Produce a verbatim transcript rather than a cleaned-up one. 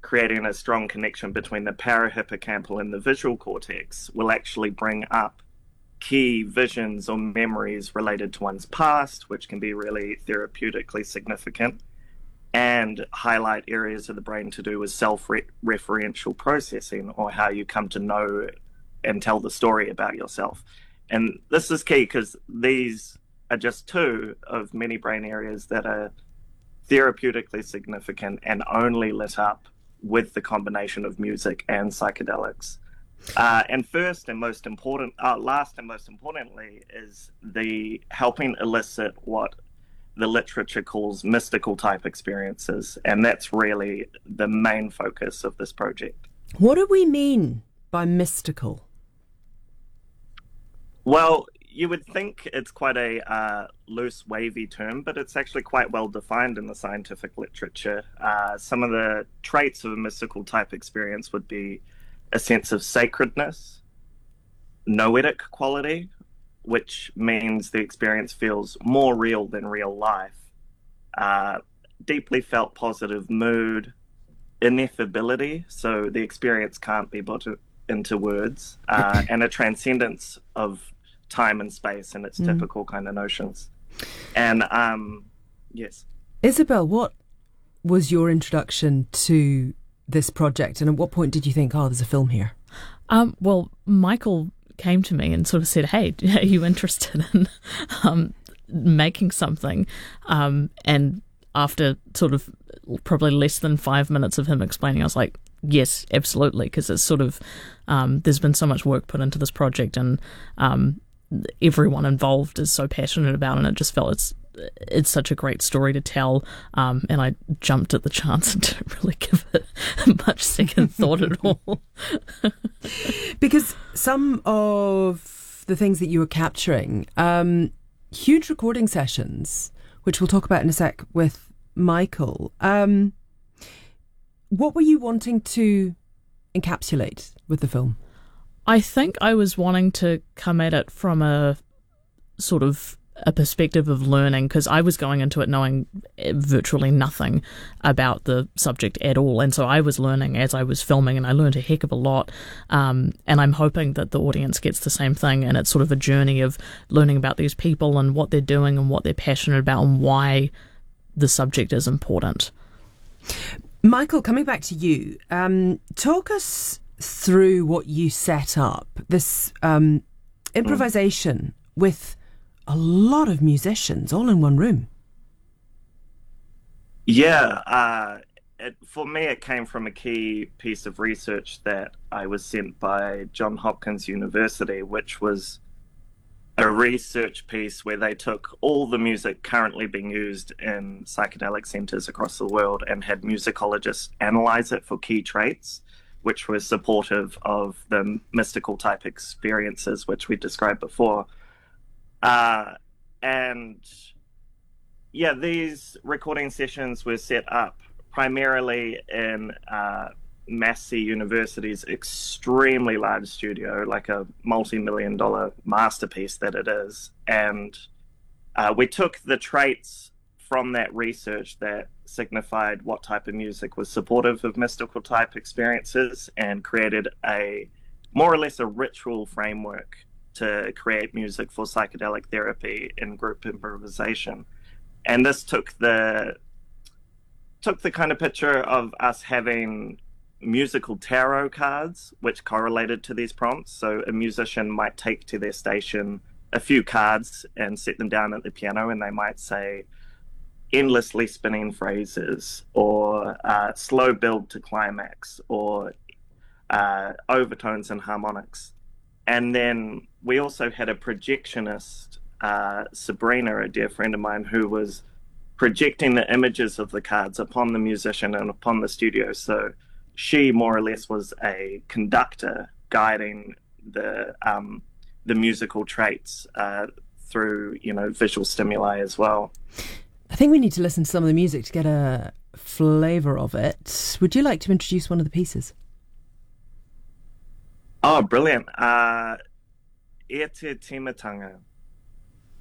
creating a strong connection between the parahippocampal and the visual cortex will actually bring up key visions or memories related to one's past, which can be really therapeutically significant, and highlight areas of the brain to do with self-referential processing, or how you come to know and tell the story about yourself. And this is key because these are just two of many brain areas that are therapeutically significant and only lit up with the combination of music and psychedelics. Uh, and first and most important, uh, last and most importantly, is the helping elicit what the literature calls mystical type experiences. And that's really the main focus of this project. What do we mean by mystical? Well, you would think it's quite a uh, loose, wavy term, but it's actually quite well defined in the scientific literature. Uh, some of the traits of a mystical type experience would be a sense of sacredness, noetic quality, which means the experience feels more real than real life, uh, deeply felt positive mood, ineffability, so the experience can't be put into words, uh, and a transcendence of time and space and its mm. typical kind of notions. And um, yes. Isabel, what was your introduction to this project, and at what point did you think, oh, there's a film here? Um, well, Michael came to me and sort of said, hey, are you interested in um, making something? Um, and after sort of probably less than five minutes of him explaining, I was like, yes, absolutely, because it's sort of, um, there's been so much work put into this project, and um, everyone involved is so passionate about it, and it just felt it's it's such a great story to tell, um, and I jumped at the chance and didn't really give it much second thought at all. Because some of the things that you were capturing, um, huge recording sessions, which we'll talk about in a sec with Michael, um, what were you wanting to encapsulate with the film? I think I was wanting to come at it from a sort of a perspective of learning, because I was going into it knowing virtually nothing about the subject at all, and so I was learning as I was filming, and I learned a heck of a lot, um, and I'm hoping that the audience gets the same thing, and it's sort of a journey of learning about these people and what they're doing and what they're passionate about and why the subject is important. Michael, coming back to you, um, talk us through what you set up, this um, improvisation mm. with a lot of musicians all in one room. Yeah, uh, it, for me it came from a key piece of research that I was sent by Johns Hopkins University, which was a research piece where they took all the music currently being used in psychedelic centers across the world and had musicologists analyze it for key traits, which was supportive of the mystical type experiences which we described before. Uh, and yeah, these recording sessions were set up primarily in uh, Massey University's extremely large studio, like a multi-million dollar masterpiece that it is. And uh, we took the traits from that research that signified what type of music was supportive of mystical type experiences and created a more or less a ritual framework to create music for psychedelic therapy in group improvisation. And this took the took the kind of picture of us having musical tarot cards which correlated to these prompts. So a musician might take to their station a few cards and set them down at the piano, and they might say endlessly spinning phrases, or uh, slow build to climax, or uh, overtones and harmonics. And then we also had a projectionist, uh, Sabrina, a dear friend of mine, who was projecting the images of the cards upon the musician and upon the studio. So she more or less was a conductor guiding the um, the musical traits uh, through, you know, visual stimuli as well. I think we need to listen to some of the music to get a flavour of it. Would you like to introduce one of the pieces? Oh, brilliant. Uh, E Te Timatanga